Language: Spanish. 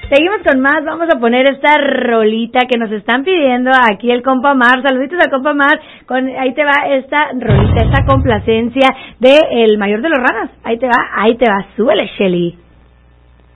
Seguimos con más, vamos a poner esta rolita que nos están pidiendo aquí el compa Mar. Saluditos al compa Mar, ahí te va esta rolita, esta complacencia de El Mayor de los Ranas. Ahí te va, súbele, Shelly.